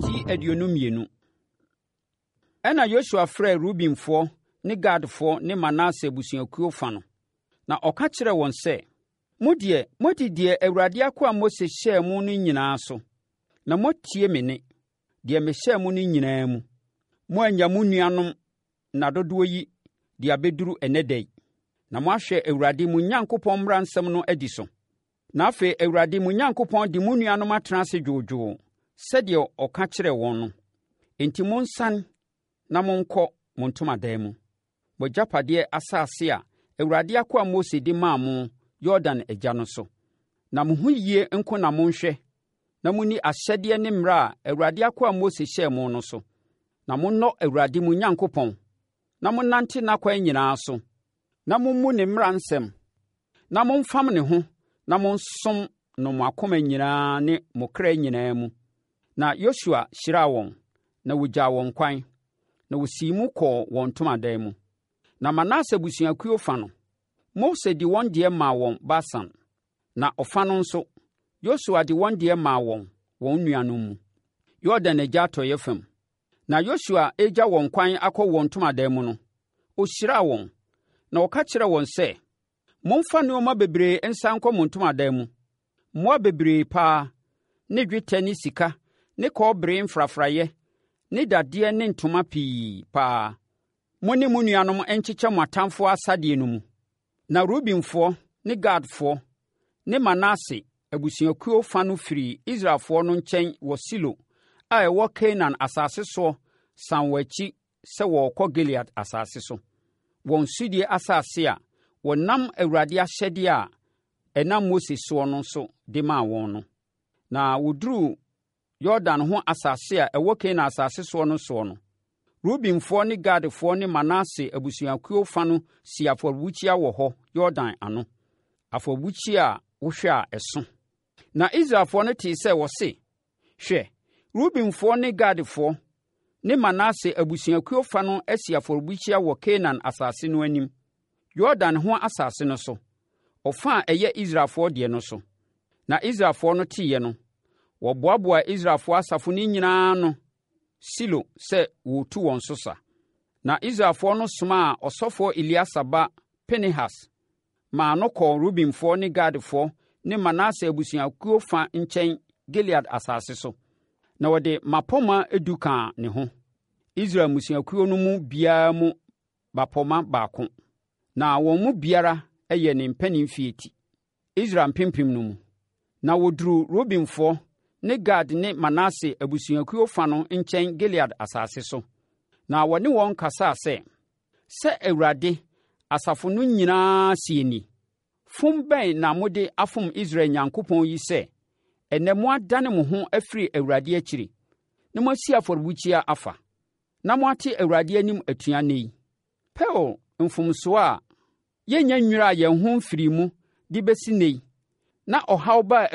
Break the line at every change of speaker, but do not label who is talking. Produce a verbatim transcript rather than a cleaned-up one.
Filistia aduonum mmienu. Ɛna Yosua frɛɛ Rubenfoɔ ne Gadfoɔ ne Manase abusuakuo fa no. Na ɔka kyerɛɛ wɔn sɛ, mo deɛ, modi deɛ Awurade akoa Mose hyɛɛ mo no nyinaa so, na motie me ne, deɛ mehyɛɛ mo no nyinaa mu. Moanya mo nuanom nna dodoɔ yi de abɛduru ɛnnɛ da yi. Na moahwɛ Awurade mo Nyankopɔn mmaransɛm no adi so. Na afei Awurade mo Nyankopɔn de mo nuanom atena ase dwoodwoo, sɛdeɛ ɔka kyerɛɛ wɔn no. Enti monsane na monkɔ mo ntomadan mu. Mo agyapadeɛ asase a Awurade akoa Mose de maa mo Yordan agya no so. Na mo ho yie nko na monhwɛ, na monni ahyɛdeɛ ne mmara a Awurade akoa Mose hyɛɛ mo no so. Na monnɔ Awurade mo Nyankopɔn, na monnante n'akwan nyinaa so, na mommu ne mmara nsɛm, na momfam ne ho, na monsom no mo akoma nyinaa ne mo kra nyinaa mu. Na Yosua hyiraa wɔn, na wogyaa wɔn kwan, na wosii mu kɔɔ wɔn ntomadan mu. Na Manase abusuakuo fa no, Mose de wɔn deɛ maa wɔn Basan, na ɔfa no nso, Yosua de wɔn deɛ maa wɔn wɔn nuanom mu, Yordan agya atɔeɛ fam. Na Yosua agya wɔn kwan akɔ wɔn ntomadan mu no, ɔhyiraa wɔn, na ɔka kyerɛɛ wɔn sɛ, momfa nneɛma bebree nsan nkɔ mo ntomadan mu, mmoa bebree paa, ne dwetɛ ne sika, ne kɔbere mfrafraeɛ, ne dadeɛ ne ntoma pii paa. Mo ne mo nuanom nkyekyɛ mo atamfoɔ asadeɛ no mu. Na Rubenfoɔ ne Gadfoɔ ne Manase abusuakuo fa no firi Israelfoɔ no nkyɛn wɔ Silo a ɛwɔ Kanaan asase soɔ san wɔn akyi sɛ wɔrekɔ Gilead asase so, wɔn sudie asase a wɔnam Awurade ahyɛdeɛ a ɛnam Mose soɔ no so de maa wɔn no. Na wɔduruu Yordan ho asase a ɛwɔ Kanaan asase soɔ no soɔ no, Rubenfoɔ ne Gadfoɔ ne Manase abusuakuo fa no si afɔrebukyia wɔ hɔ Yordan ano, afɔrebukyia a wohwɛ a ɛso. Na Israelfoɔ no tee sɛ wɔse, hwɛ, Rubenfoɔ ne Gadfoɔ ne Manase abusuakuo fa no asi afɔrebukyia wɔ Kanaan asase no anim, Yordan ho asase no so, ɔfa a ɛyɛ Israelfoɔ deɛ no so. Na Israelfoɔ no teeɛ no, wɔboaboa Israelfoɔ asafo no nyinaa no Silo sɛ wɔretu wɔn so sa. Na Israelfoɔ no somaa ɔsɔfoɔ Eleasa ba Pinehas maa no kɔɔ Rubenfoɔ ne Gadfoɔ ne Manase abusuakuo fa nkyɛn Gilead asase so. Na wɔde mmapɔmma edu kaa ne ho, Israel mmusuakuo no mu biara mu bapɔmma baako. Na wɔn mu biara yɛ ne mpanimfie ti, Israel mpempem no mu. Na wɔduruu Rubenfoɔ ne Gad ne Manase abusuakuo fa no nkyɛn Gilead asase so. Na wɔne wɔn kasaa sɛ, sɛ Awurade asafo no nyinaa sie ni, fom bɛn na mode afom Israel Nyankopɔn yi sɛ, ɛnnɛ mo adane mo ho afiri Awurade akyiri, na moasi afɔrebukyia afa, na moate Awurade anim atua nnɛ yi. Pɛo mfomsoɔ a yɛnnya nnwira a yɛn ho mfiri mu de bɛsi nnɛ yi, na ɔhaw ba